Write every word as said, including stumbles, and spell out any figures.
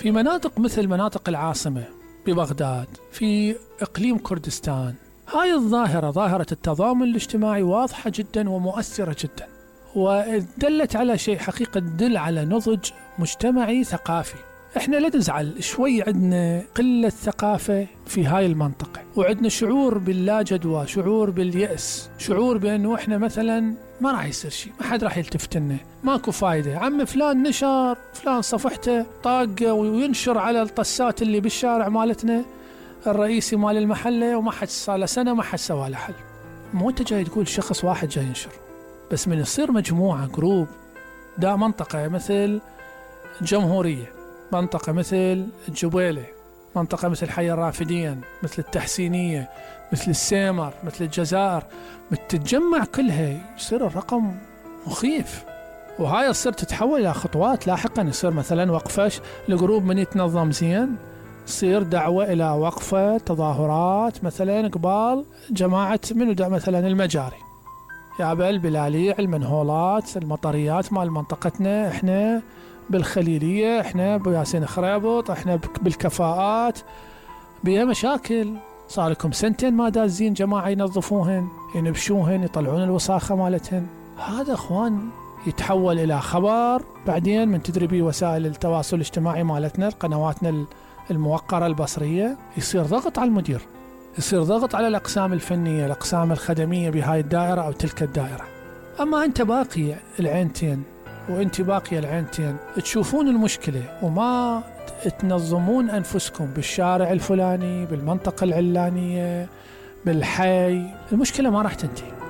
في مناطق مثل مناطق العاصمة ببغداد، في إقليم كردستان، هاي الظاهرة ظاهرة التضامن الاجتماعي واضحة جدا ومؤثرة جدا، ودلت على شيء حقيقة تدل على نضج مجتمعي ثقافي. احنا لا نزعل شوي، عندنا قلة ثقافة في هاي المنطقة، وعندنا شعور باللا جدوى، شعور باليأس، شعور بأنه احنا مثلا ما راح يصير شيء، ما حد راح يلتفت لنا، ماكو فايدة، عم فلان نشر، فلان صفحته طاقة وينشر على الطسات اللي بالشارع مالتنا الرئيسي مال المحلة، وما حد صار له سنة ما حد سوى له حل. مو انت جاي تقول شخص واحد جاي ينشر، بس من يصير مجموعة جروب، دا منطقة مثل الجمهورية، منطقة مثل الجبيلة، منطقة مثل حي الرافدين، مثل التحسينية، مثل السيمر، مثل الجزائر، متتجمع كلها، يصير الرقم مخيف. وهاي يصير تتحول إلى خطوات لاحقا، يصير مثلا وقفة الجروب من يتنظم زين، يصير دعوة إلى وقفة تظاهرات مثلا قبال جماعة من مثلا المجاري، يا بالبلاليع، المنهولات، المطريات مال منطقتنا، احنا بالخليلية، احنا بياسين خريبط، احنا بالكفاءات بيها مشاكل، صار لكم سنتين ما دازين جماعة ينظفوهن، ينبشوهن، يطلعون الوساخة مالتهن. هذا اخوان يتحول الى خبر بعدين من تدريبي وسائل التواصل الاجتماعي مالتنا، قنواتنا الموقرة البصرية، يصير ضغط على المدير، يصير ضغط على الأقسام الفنية، الأقسام الخدمية بهاي الدائرة أو تلك الدائرة. أما أنت باقي العينتين وأنت باقي العينتين تشوفون المشكلة وما تنظمون أنفسكم بالشارع الفلاني، بالمنطقة العلانية، بالحي، المشكلة ما راح تنتهي.